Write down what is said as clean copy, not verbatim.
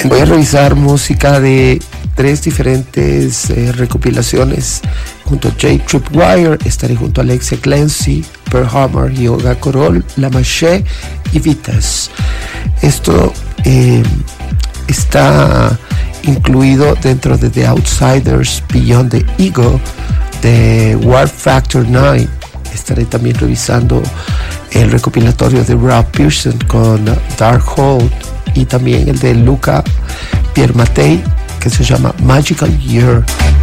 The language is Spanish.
Voy a revisar música de 3 diferentes recopilaciones junto a Jay Tripwire. Estaré junto a Alexia Clancy, Pearl Harbor, Yoga Corol, La Maché y Vitas. Esto está incluido dentro de The Outsiders Beyond the Ego de War Factor 9. Estaré también revisando el recopilatorio de Rob Pearson con Darkhold y también el de Luca Piermatei, que se llama Magical Year.